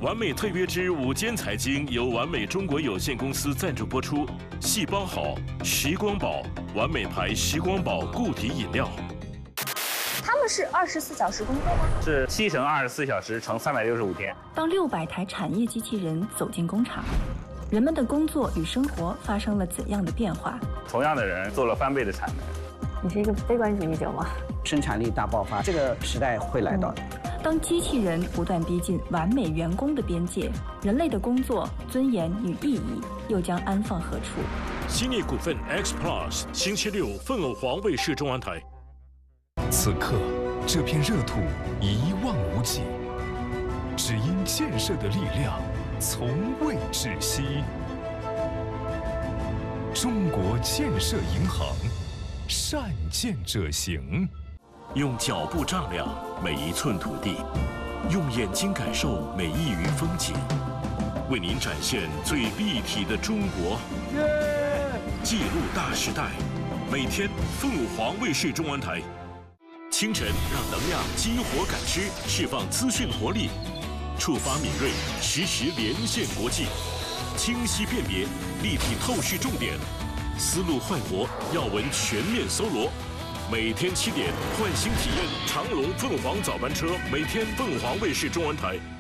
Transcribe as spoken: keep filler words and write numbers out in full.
完美特约之午间财经由完美中国有限公司赞助播出。细胞好，时光宝，完美牌时光宝固体饮料。 他们是二十四小时工作吗？ 是七乘二十四小时乘三百六十五天。 当六百台产业机器人走进工厂，人们的工作与生活发生了怎样的变化？ 同样的人做了翻倍的产能。 你是一个悲观主义者吗？ 生产力大爆发，这个时代会来到的。 当机器人不断逼近完美员工的边界，人类的工作尊严与意义又将安放何处？ 新力股份 X Plus， 星期六凤偶黄卫视中央台。 此刻，这片热土一望无际，只因建设的力量从未止息。中国建设银行，善建者行。 用脚步丈量每一寸土地，用眼睛感受每一隅风景，为您展现最立体的中国。记录大时代，每天凤舞黄卫视中文台。清晨让能量激活感知，释放资讯活力，触发敏锐，实时连线国际，清晰辨别，立体透视重点，思路焕活，要闻全面搜罗。每天七点，焕新体验长隆凤凰早班车，每天凤凰卫视中文台。